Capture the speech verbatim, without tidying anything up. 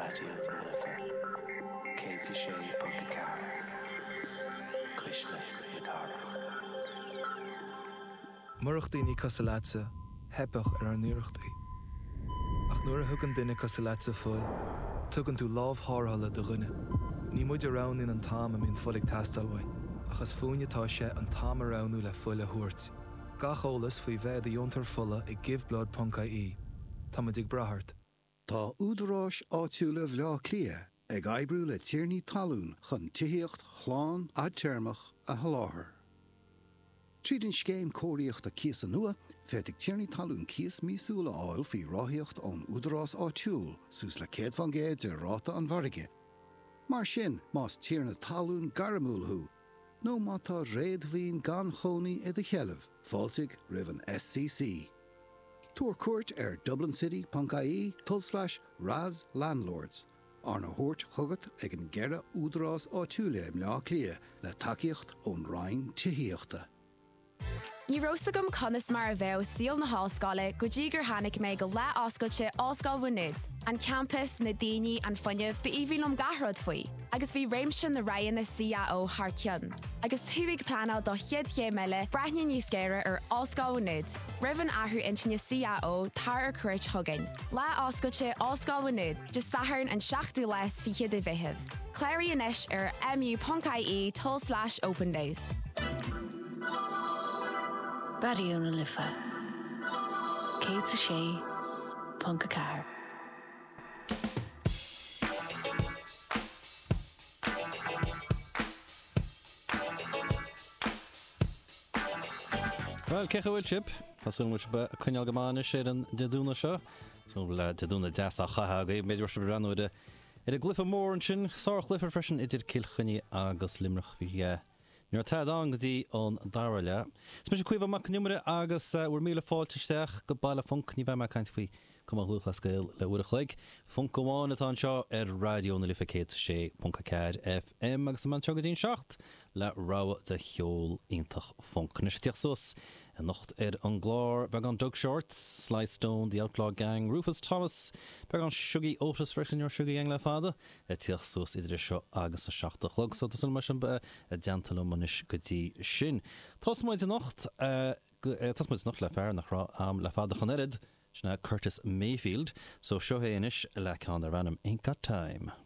Radio Lifa. Katie Shea Punkakar. Krishna Yakara. Murachtaí Casalatsa, hebach ar an nuirechtaí. Ach nuair a thugann duine Casalatsa fuil, tugann tú lámh thárthala do rinne. Ní muid arán in an táim am in folig tastalhain, ach as fúinetá sé an táim aránú le fuil a thuairt. Gach ólas faoi bheith a diontar fulla ag giveblood punca í. Tá muid ag brathart. Tá údarás áitiúla bhlá clia ag aibrú le tíirní talún chun tíocht chláán a termach a haláthair. Tríd in scéim cóiríocht a cías a nua, féidigh tíirní talún cías mísúla áil faoi ráthíocht ón údarás áitiúil sús le céad van géad de ráta an bharige. Mar sin más tíirna talún garamúlthú, nó má tá réadmhín gan chonaí i de cheileh, fáilsigh ribh an S C C. Tuair cuairt ar dublincity.ie tull slash Raz Landlords. Arna thuairt chugat ag an gceithre údarás áitiúla im leá clia le takeíocht ón Ryan títhíochta. Ní rósagam conas mar a bheith síl na háscáile go dtí gur tháinig mé go le oscailte Oscail Bhuinid, an campus na daoine an fuinneamh ba íbhílum gathród faoi, agus bhí réimse na Ryan na C A O thar ceann. Agus thuigh planál do chiad ché meile breithne níos géire ar Oscail Bhuinid, rihann athú intinne C A O tar ar cuirt thugain. Le oscailte Oscail Bhuinid, just sathairn an seachtú les fi chiad a bheitheh. Cléirí inis ar mu.ie tull slash open days. Radio Lifa. Katie Shea Punkakar. Well, cecha bhfuil chip, Tásún muid chuineal gomáine sé an deadúna seo, so le deadúna deas a chatha go méidir se ranúide. Idir glyfa mór an sin, sár glyfa freisin idir cilchuine agus limrach bhí Nuair tá an go dtí ón dáile. Smis sé cuimh amach numere agus bhfuair míle fáilteisteach go bailile funk ní bheith me caiint faoi cum a luúchla scéil le bhuiach leig. Funk gomáin atá seo ar radio na lifa céad sé punkacad F M agus man teo go dtíon seacht le ráha de cheol iontach funk. Nes tíoch sus a nocht ar an glár bag an Doug Shorts, Sly Stone, The Outlaw Gang, Rufus Thomas, bag an Shuggy Otis freisin ar Shuggy Gang le fada, a tíoch sus idir seo agus a seachtach log, so tas an mar sin be a diantalum manis go dtí sin. Tás muid a nocht, tás muid noch le fear nach rá am le fada chun erid, Curtis Mayfield, so seo hé inis le can a random Ain't Got Time.